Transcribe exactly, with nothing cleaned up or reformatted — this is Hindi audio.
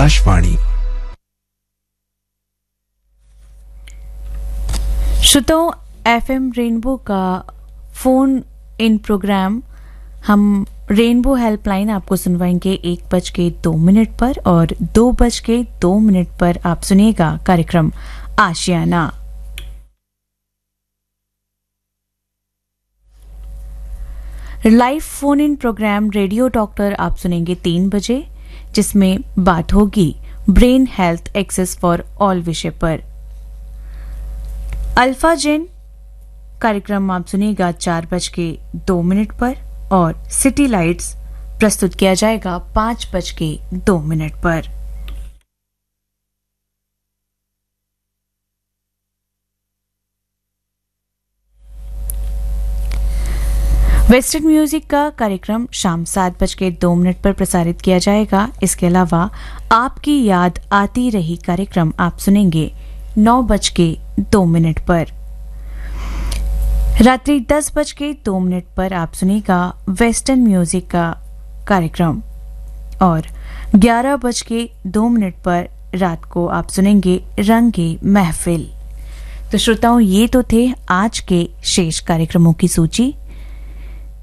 आकाशवाणी। श्रोताओं, एफएम रेनबो का फोन इन प्रोग्राम हम रेनबो हेल्पलाइन आपको सुनवाएंगे एक बज के दो मिनट पर और दो बज के दो मिनट पर आप सुनिएगा कार्यक्रम आशियाना। Live phone in programme radio doctor आप सुनेंगे तीन बजे, जिसमें बात होगी brain health access for all विषय पर। अल्फा जेन कार्यक्रम आप सुनिएगा चार बज के दो मिनट पर और सिटी लाइट्स प्रस्तुत किया जाएगा पांच बज के दो मिनट पर। वेस्टर्न म्यूजिक का कार्यक्रम शाम सात बज के दो मिनट पर प्रसारित किया जाएगा। इसके अलावा आपकी याद आती रही कार्यक्रम आप सुनेंगे नौ बज के दो मिनट पर। रात्रि दस बज के दो मिनट पर आप सुनेगा वेस्टर्न म्यूजिक का कार्यक्रम और ग्यारह बज के दो मिनट पर रात को आप सुनेंगे रंगे महफिल। तो श्रोताओं, ये तो थे आज के शेष कार्यक्रमों की सूची।